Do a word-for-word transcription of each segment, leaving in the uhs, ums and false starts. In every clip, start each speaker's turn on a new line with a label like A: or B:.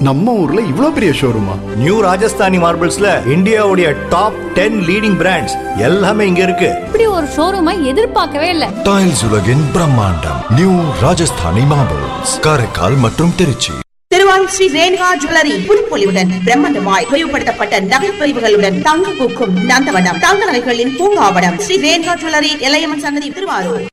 A: நம்ம ஊர்ல இவ்ளோ பெரிய ஷோரூமா?
B: நியூ ராஜஸ்தானி மார்பிள்ஸ்ல இந்தியாவுடைய டாப் டென் லீடிங் பிராண்ட்ஸ் எல்லாமே இங்க இருக்கு.
C: இப்படி ஒரு ஷோரூமை எதிர்பார்க்கவே இல்ல.
D: டைல்ஸ் உலகின் பிரம்மாண்டம் நியூ ராஜஸ்தானி மார்பிள்ஸ், காரைக்கால் மற்றும் திருச்சி.
E: திருவாரூர் ஸ்ரீ ரேணுகா ஜுவல்லரி புதுப்பொலிவுடன் பிரம்மாண்டமாய் விரிவுபடுத்தப்பட்ட நகைப்பிரிவுகளுடன் தங்க பூக்கும் நந்தவனம், தங்க நகைகளின் பூங்காவனம். ஸ்ரீ ரேணுகா ஜுவல்லரி, எல்லையம்மன் சன்னதி, திருவாரூர்.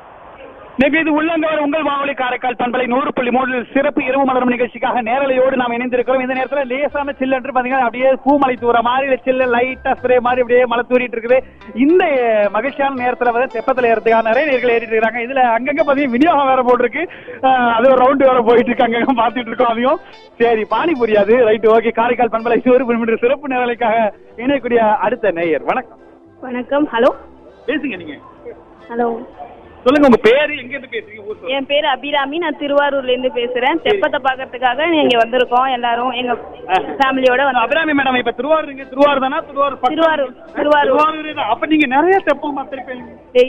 F: இது உள்ளங்கவர் உங்கள் வானொலி காரைக்கால் பண்பலை நூறு புள்ளி மூன்று சிறப்பு இரவு மலரும் நிகழ்ச்சிக்காக நேரலையோடு நாம் இணைந்திருக்கிறோம். இந்த நேரத்தில் லேசான சில்லன்று பாத்தீங்கன்னா அப்படியே பூமலை தூர மாதிரி சில்ல லைட்டா ஸ்ப்ரே மாதிரி அப்படியே மழை தூரிட்டு இருக்குது. இந்த மகிழ்ச்சியான நேரத்தில் வந்து தெப்பத்தில் ஏறதுக்காக நிறைய நேர்கள் ஏறிட்டு இருக்காங்க. இதுல அங்கங்க பாத்தீங்கன்னா விநியோகம் வேற போட்டிருக்கு, அது ஒரு ரவுண்டு வேற போயிட்டு இருக்கு, அங்கங்க பாத்துட்டு இருக்கோம். அதையும் சரி பானி புரியாது ரைட் ஓகே. காரைக்கால் பண்பலை நூறு சிறப்பு நேரலைக்காக இணையக்கூடிய அடுத்த நேயர். வணக்கம்.
G: வணக்கம். ஹலோ,
F: பேசுங்க நீங்க.
G: ஹலோ,
F: சொல்லுங்க, உங்க பேரு, எங்க இருந்து பேசுறீங்க?
G: என் பேரு அபிராமி, நான் திருவாரூர்ல இருந்து பேசுறேன். தெப்பத்தை பாக்கிறதுக்காக இங்க வந்திருக்கோம் எல்லாரும், எங்க ஃபேமிலியோட வந்து.
F: அபிராமி மேடம், இப்ப திருவாரூர் திருவாரூர் தானா? திருவாரூர் திருவாரூர்
G: திருவாரூர்.
F: அப்ப நீங்க நிறைய தெப்பம் பார்த்திருப்பீங்க.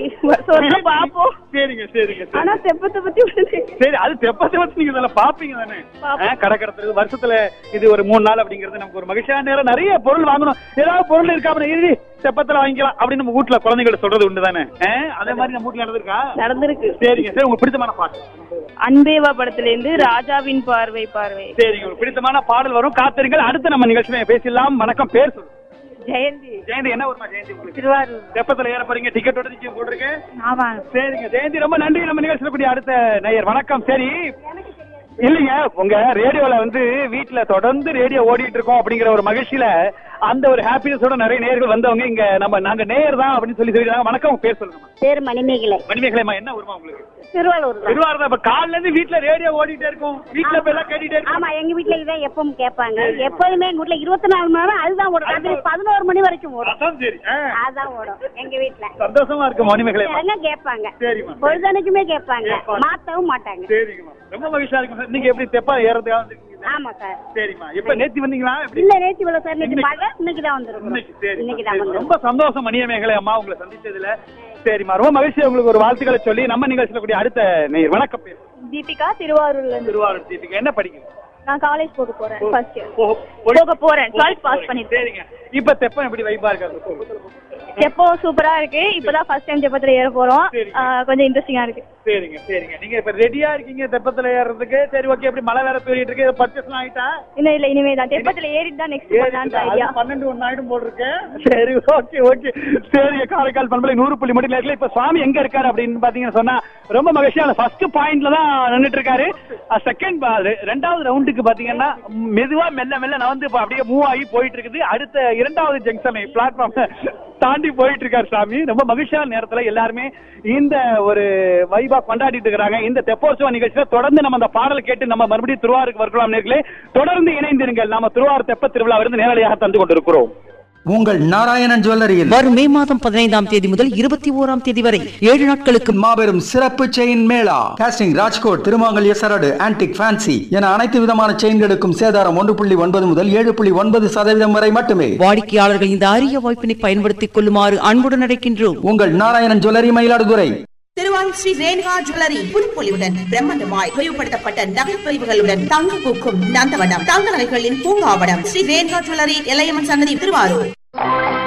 G: பாப்போம்.
F: சரிங்க சரிங்க.
G: ஆனா தெப்பத்தை பத்தி
F: சரி, அது தெப்பத்தை பத்தி நீங்க இதெல்லாம் பாப்பீங்க தானே? கடற்கரை வருஷத்துல இது ஒரு மூணு நாள் அப்படிங்கிறது நமக்கு ஒரு மகிழ்ச்சியான நேரம். நிறைய பொருள் வாங்கணும், ஏதாவது பொருள் இருக்காம இறுதி தெப்பத்துல வாங்கிக்கலாம் அப்படின்னு நம்ம வீட்டுல குழந்தைகிட்ட சொல்றது உண்டு தானே? அதே மாதிரி நம்ம வீட்டுல நடந்திருக்கா? நடந்திருக்கு. சரிங்க சரி. உங்களுக்கு பிடித்தமான பாட்டு?
G: அன்பேவா படத்துல இருந்து ராஜாவின் பார்வை பார்வை.
F: சரிங்க, உங்களுக்கு பிடித்தமான பாடல் வரும், காத்திருங்கள். அடுத்து நம்ம நிகழ்ச்சியில பேசலாம். வணக்கம், பேர் சொல்லுங்க.
G: ஜெயந்தி.
F: ஜெயந்தி, என்ன ஊர்மா ஜெயந்தி?
G: திருவாரூர்.
F: தெப்பத்துல ஏற போறீங்க, டிக்கெட் உடனே போட்டிருக்கேன்.
G: ஆமா.
F: சரிங்க ஜெயந்தி, ரொம்ப நன்றி. நம்ம நிகழ்ச்சியில கூடிய அடுத்த நேயர். வணக்கம். சரி இல்லைங்க, உங்க ரேடியோல வந்து வீட்டுல தொடர்ந்து ரேடியோ ஓடிட்டு இருக்கோம் அப்படிங்கிற ஒரு மகிழ்ச்சியில அந்த ஒரு ஹாப்பினஸோட நிறைய நேயர்கள் வந்தவங்க இங்க நம்ம நாங்க நேயர் தான் அப்படின்னு சொல்லி சொல்லிடுறாங்க. வணக்கம், உங்க பேர் சொல்லுங்க.
G: பேர் மணிமேகலை.
F: மணிமேகலைமா, என்ன ஊர்மா உங்களுக்கு?
G: திருவாரூர்.
F: திருவாரூர். இப்ப காலைல இருந்து வீட்டுல ரேடியோ ஓடிட்டே இருக்கும், வீட்டுல போய் எல்லாம் கேட்டுட்டே இருக்கும்.
G: ஆமா, எங்க வீட்டுல இதான் எப்பவும் கேட்பாங்க. எப்போதுமே எங்க வீட்டுல இருபத்தி நாலு மணி நேரம் அதுதான் ஓடும். அது பதினோரு மணி வரைக்கும் ஓடும்.
F: சரி,
G: அதான் ஓடும் எங்க வீட்டுல.
F: சந்தோஷமா இருக்கு மணிமேகலை.
G: எல்லாம் கேட்பாங்க.
F: சரிமா.
G: பொழுதனைக்குமே கேட்பாங்க, மாத்தவும் மாட்டாங்க.
F: சரிங்கம்மா, ரொம்ப மகிழ்ச்சியா இருக்கு. நீங்க எப்படி தெப்பா ஏறதுக்காக வந்திருக்கீங்க?
G: ஆமா சார்.
F: சரிம்மா. இப்ப நேத்தி வந்தீங்களா?
G: இல்ல, நேத்தி வரல சார், இன்னைக்கு மழை, இன்னைக்கு தான் வந்திருக்கோம். இன்னைக்கு தான் வந்திருக்கோம்.
F: ரொம்ப சந்தோஷம் மணிமேகலை அம்மா உங்களை சந்திச்சதுல. சரிம்மா, ரொம்ப மகிழ்ச்சி. உங்களுக்கு ஒரு வாழ்த்துக்களை சொல்லி நம்ம நிகழ்ச்சியில கூடிய அடுத்த நேயர். வணக்கம். பேர்
G: தீபிகா, திருவாரூர்ல இருந்து.
F: திருவாரூர். தீபிகா, என்ன படிக்கிறீங்க?
G: நான் காலேஜ் போக போறேன். ஃபர்ஸ்ட் இயர் போக போறேன். டுவெல்த் பாஸ் பண்ணிட்டேன்.
F: சரிங்க. இப்ப தெப்பம் எப்படி வைபா இருக்கு?
G: தெப்போ சூப்பரா இருக்கு. இப்பதான் ஃபர்ஸ்ட் டைம் தெப்பத்துல ஏற போறோம். கொஞ்சம் இன்ட்ரெஸ்டிங்கா இருக்கு.
F: சரிங்க சரிங்க. நீங்க இப்ப ரெடியா இருக்கீங்க தெப்பத்துல ஏறதுக்கு? சரி ஓகே. எப்படி மழை வேற பெய்யிட்டு இருக்கு, பர்ச்சேஸ் எல்லாம் ஆயிட்டா?
G: இல்ல இல்ல, இனிமே தான் தெப்பத்துல ஏறிட்டு தான் நெக்ஸ்ட் பண்ணலாம்னு ஐடியா.
F: பன்னெண்டு ஒன்னு ஆயிடும் போல் இருக்கு. சரி ஓகே ஓகே. சரிங்க. காரைக்கால் பண்பலை நூறு புள்ளி மட்டும் நேரத்துல இப்ப சுவாமி எங்க இருக்காரு அப்படின்னு பாத்தீங்கன்னு சொன்னா ரொம்ப மகிழ்ச்சியான ஃபர்ஸ்ட் பாயிண்ட்ல தான் நின்றுட்டு இருக்காரு. செகண்ட் ரெண்டாவது ரவுண்டுக்கு பாத்தீங்கன்னா மெதுவா மெல்ல மெல்ல நான் வந்து அப்படியே மூவ் ஆகி போயிட்டு இருக்குது. அடுத்த இரண்டாவது ஜங்ஷன் பிளாட்ஃபார்ம் தாண்டி போயிட்டு இருக்காரு சாமி. ரொம்ப மகிழ்ச்சியான நேரத்துல எல்லாருமே இந்த ஒரு வைபா கொண்டாடிட்டு இருக்காங்க. இந்த தெப்போற்சவ நிகழ்ச்சியில தொடர்ந்து நம்ம அந்த பாடல் கேட்டு நம்ம மறுபடியும் திருவாரூருக்கு வரலாம். நேர்களே தொடர்ந்து இணைந்திருங்கள். நாம திருவாரூர் தெப்ப திருவிழாவிலிருந்து நேரடியாக தந்து கொண்டிருக்கிறோம்.
H: உங்கள் நாராயணன் ஜுவல்லரியில்
I: வரும் மே மாதம் பதினைந்தாம் தேதி முதல் இருபத்தி ஓராம் தேதி வரை ஏழு நாட்களுக்கு
H: மாபெரும் சிறப்பு செயின் மேளா. காஸ்டிங், ராஜ்கோட், திருமாங்கல்ய சரடு, ஆன்டிக், ஃபேன்சி என அனைத்து விதமான செயின்களுக்கும் சேதாரம் ஒன்று புள்ளி ஒன்பது முதல் ஏழு புள்ளி ஒன்பது சதவீதம் வரை மட்டுமே.
I: வாடிக்கையாளர்கள் இந்த அரிய வாய்ப்பினை பயன்படுத்திக் கொள்ளுமாறு அன்புடன் அழைக்கின்றோம்.
H: உங்கள் நாராயணன் ஜுவல்லரி, மயிலாடுதுறை.
E: திருவாரூர் ஸ்ரீ ரேணுகா ஜுவல்லரி புதுப்பொலிவுடன் பிரம்மாண்டமாய் விரிவுபடுத்தப்பட்ட நகைப்பிரிவுகளுடன் தங்க பூக்கும் நந்தவனம், தங்க நகைகளின் பூங்காவனம். ஸ்ரீ ரேணுகா ஜுவல்லரி, எல்லையம்மன் சன்னதி, திருவாரூர்.